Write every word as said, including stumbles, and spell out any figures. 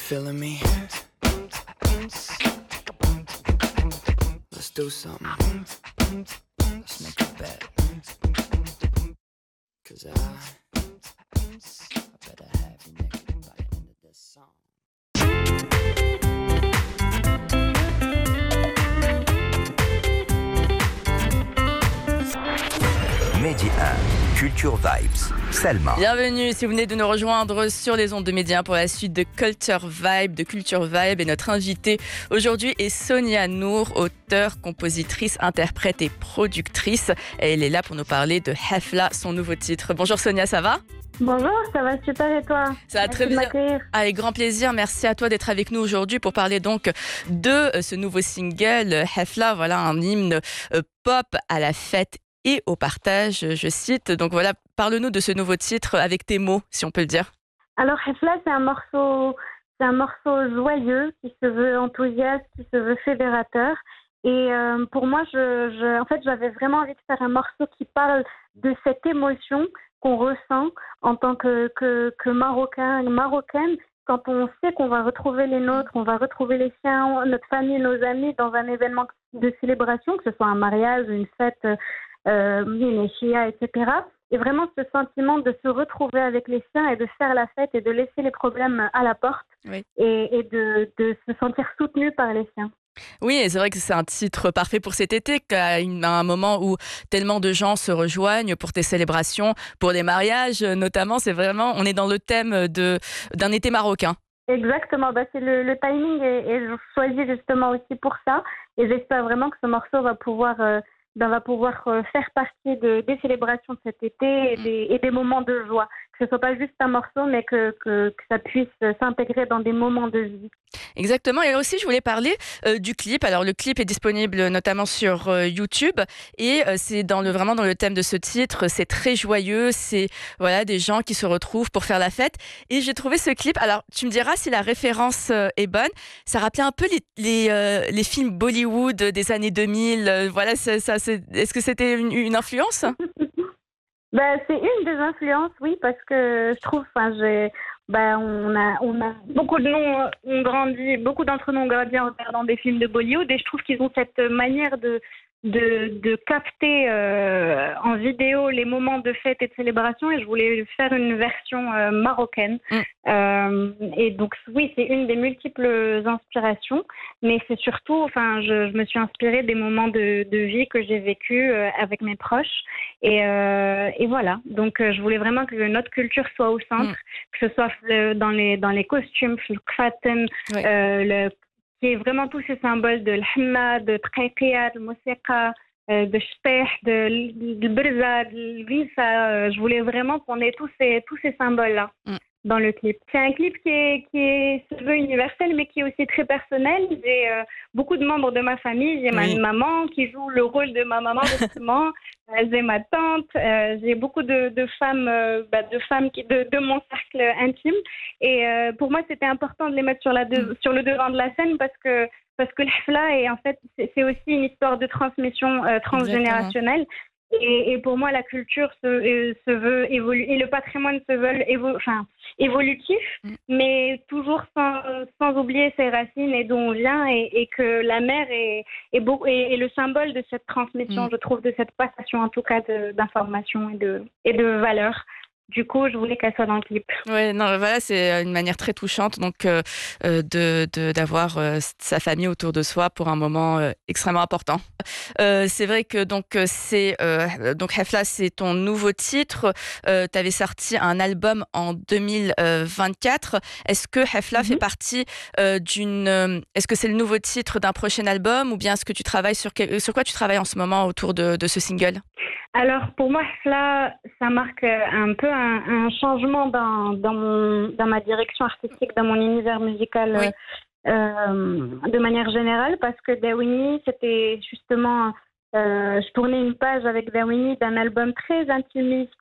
feeling me? Let's do something. Let's make a bet. Cause I, I better have you naked by the end of this song. Mehdi un, Culture Vibes, Salma. Bienvenue si vous venez de nous rejoindre sur les ondes de Mehdi un pour la suite de Culture Vibe, de Culture Vibe. Et notre invitée aujourd'hui est Sonia Nour, auteure, compositrice, interprète et productrice. Et elle est là pour nous parler de Hafla, son nouveau titre. Bonjour Sonia, ça va ? Bonjour, ça va super et toi ? Ça va Merci très de bien. m'accueillir. Avec grand plaisir. Merci à toi d'être avec nous aujourd'hui pour parler donc de ce nouveau single Hafla, voilà un hymne pop à la fête et au partage, je cite. Donc voilà, parle-nous de ce nouveau titre avec tes mots, si on peut le dire. Alors Hafla, c'est un morceau, c'est un morceau joyeux qui se veut enthousiaste, qui se veut fédérateur. Et euh, pour moi, je, je, en fait, j'avais vraiment envie de faire un morceau qui parle de cette émotion qu'on ressent en tant que, que, que Marocain, Marocaine, quand on sait qu'on va retrouver les nôtres, on va retrouver les siens, notre famille, nos amis dans un événement de célébration, que ce soit un mariage, une fête, euh, une échia, et cetera. Et vraiment ce sentiment de se retrouver avec les siens et de faire la fête et de laisser les problèmes à la porte, Oui. et, et de, de se sentir soutenu par les siens. Oui, et c'est vrai que c'est un titre parfait pour cet été, qu'à une- à un moment où tellement de gens se rejoignent pour tes célébrations, pour les mariages notamment. C'est vraiment, on est dans le thème de, d'un été marocain. Exactement, bah c'est le, le timing est, est choisi justement aussi pour ça. Et j'espère vraiment que ce morceau va pouvoir, euh, ben, va pouvoir euh, faire partie de, des célébrations de cet été et des, et des moments de joie. Que ce soit pas juste un morceau, mais que, que, que ça puisse s'intégrer dans des moments de vie. Exactement. Et aussi, je voulais parler euh, du clip. Alors, le clip est disponible notamment sur euh, YouTube et euh, c'est dans le, vraiment dans le thème de ce titre. C'est très joyeux. C'est voilà, des gens qui se retrouvent pour faire la fête. Et j'ai trouvé ce clip. Alors, tu me diras si la référence euh, est bonne. Ça rappelait un peu les, les, euh, les films Bollywood des années deux mille. Euh, voilà, ça, ça, c'est... Est-ce que c'était une, une influence ? Ben, c'est une des influences, oui, parce que je trouve, enfin, j'ai, ben, on a, on a beaucoup de nous ont grandi, beaucoup d'entre nous ont grandi en regardant des films de Bollywood, et je trouve qu'ils ont cette manière de de, de capter euh, en vidéo les moments de fête et de célébration, et je voulais faire une version euh, marocaine. Mm. Euh, et donc oui, c'est une des multiples inspirations, mais c'est surtout, enfin, je, je me suis inspirée des moments de, de vie que j'ai vécu euh, avec mes proches, et, euh, et voilà. Donc euh, je voulais vraiment que notre culture soit au centre, Mm. que ce soit euh, dans les dans les costumes, le kfatem, Oui. euh, le qui est vraiment tous ces symboles de l'himna, de tqaqiya, de musiqa, euh, de shpeh, de, de berza, de l'visa. Euh, Je voulais vraiment qu'on ait tous ces, tous ces symboles-là Mm. dans le clip. C'est un clip qui est, qui est, se veut universel, mais qui est aussi très personnel. J'ai euh, beaucoup de membres de ma famille. J'ai Oui. ma maman qui joue le rôle de ma maman, justement. Euh, j'ai ma tante. Euh, j'ai beaucoup de, de femmes, euh, bah, de femmes qui, de, de mon cercle intime. Et euh, pour moi, c'était important de les mettre sur, la de, sur le devant de la scène parce que parce que l'Hafla est en fait c'est, c'est aussi une histoire de transmission euh, transgénérationnelle. Et, et pour moi, la culture se, euh, se veut évoluer et le patrimoine se veut évo, enfin, évolutif, Mm. mais toujours sans, sans oublier ses racines et d'où on vient, et, et que la mer est, est, beau, est, est le symbole de cette transmission, Mm. je trouve, de cette passation en tout cas de, d'informations et de, et de valeurs. Du coup, je voulais qu'elle soit dans le clip. Ouais, non, voilà, c'est une manière très touchante donc euh, euh, de, de d'avoir euh, sa famille autour de soi pour un moment euh, extrêmement important. Euh, c'est vrai que donc euh, c'est euh, donc Hafla, c'est ton nouveau titre. Euh, tu avais sorti un album en deux mille vingt-quatre. Est-ce que Hafla Mhm. fait partie euh, d'une euh, est-ce que c'est le nouveau titre d'un prochain album ou bien est-ce que tu travailles sur quel- sur quoi tu travailles en ce moment autour de, de ce single? Alors, pour moi, cela, ça marque un peu un, un changement dans, dans, mon, dans ma direction artistique, dans mon univers musical, Oui. euh, de manière générale, parce que Dawini, c'était justement, euh, je tournais une page avec Dawini d'un album très intimiste,